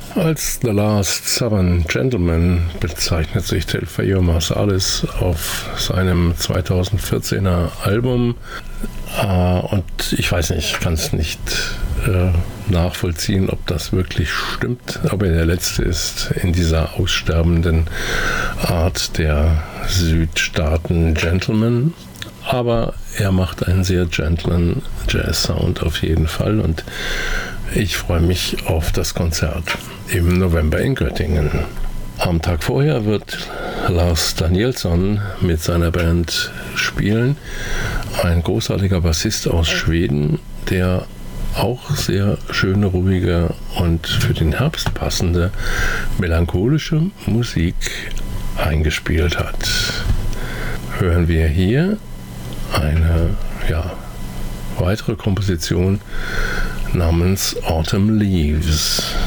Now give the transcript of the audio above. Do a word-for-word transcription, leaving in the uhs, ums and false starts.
Als The Last Southern Gentleman bezeichnet sich Telfair Marsalis auf seinem zweitausendvierzehner Album. Äh, und ich weiß nicht, ich kann es nicht äh, nachvollziehen, ob das wirklich stimmt. Aber der letzte ist in dieser aussterbenden Art der Südstaaten Gentleman. Aber er macht einen sehr gentlen Jazz-Sound auf jeden Fall. Und ich freue mich auf das Konzert im November in Göttingen. Am Tag vorher wird Lars Danielsson mit seiner Band spielen. Ein großartiger Bassist aus Schweden, der auch sehr schöne, ruhige und für den Herbst passende melancholische Musik eingespielt hat. Hören wir hier eine ja, weitere Komposition namens Autumn Leaves.